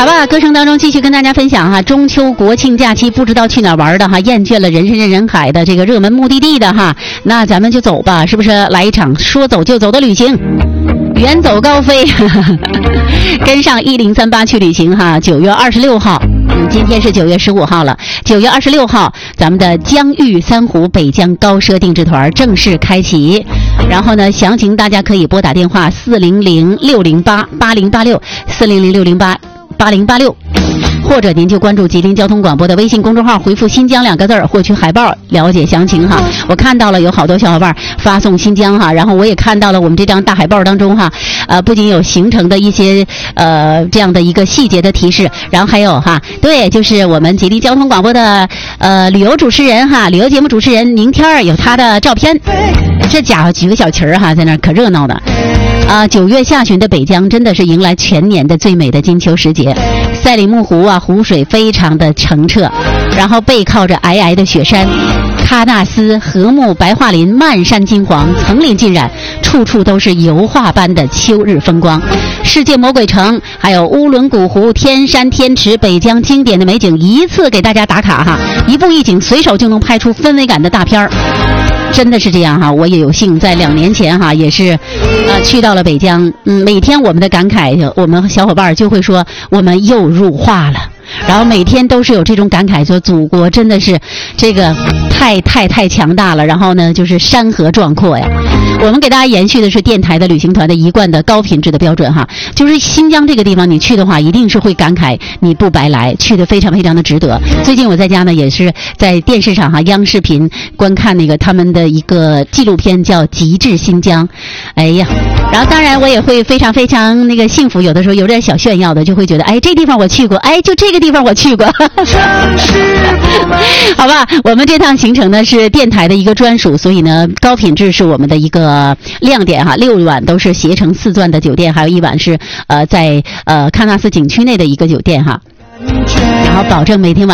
好吧，歌声当中继续跟大家分享哈，中秋国庆假期不知道去哪儿玩的哈，厌倦了人山人海的这个热门目的地的哈，那咱们就走吧，是不是？来一场说走就走的旅行，远走高飞，跟上1038去旅行哈。9月26号，今天是9月15号了。9月26号，咱们的江豫三湖北疆高奢定制团正式开启。然后呢，详情大家可以拨打电话400-608-8086，400-608-8086。或者您就关注吉林交通广播的微信公众号，回复新疆2个字获取海报，了解详情哈。我看到了有好多小伙伴发送新疆哈，然后我也看到了我们这张大海报当中哈，不仅有行程的一些这样的一个细节的提示，然后还有哈，对，就是我们吉林交通广播的旅游主持人哈，旅游节目主持人宁天儿有他的照片，这家伙举个小旗儿哈，在那儿可热闹的。9月下旬的北疆真的是迎来全年的最美的金秋时节，赛里木湖啊，湖水非常的澄澈，然后背靠着皑皑的雪山，喀纳斯和睦白桦林漫山金黄，层林尽染，处处都是油画般的秋日风光。世界魔鬼城，还有乌伦古湖、天山天池，北疆经典的美景一次给大家打卡哈，一步一景随手就能拍出氛围感的大片儿。真的是这样哈，我也有幸在2年前哈，也是去到了北疆。每天我们的感慨，我们小伙伴就会说我们又入画了。然后每天都是有这种感慨，说祖国真的是这个太强大了，然后呢就是山河壮阔呀。我们给大家延续的是电台的旅行团的一贯的高品质的标准哈，就是新疆这个地方你去的话一定是会感慨你不白来，去的非常的值得。最近我在家呢也是在电视上哈，央视频观看那个他们的一个纪录片叫《极致新疆》，哎呀，然后当然我也会非常那个幸福，有的时候有点小炫耀的，就会觉得哎这地方我去过，哎就这个地方我去过好吧，我们这趟行程呢是电台的一个专属，所以呢高品质是我们的一个亮点哈。6晚都是携程4钻的酒店，还有1晚是在喀纳斯景区内的一个酒店哈，然后保证每天晚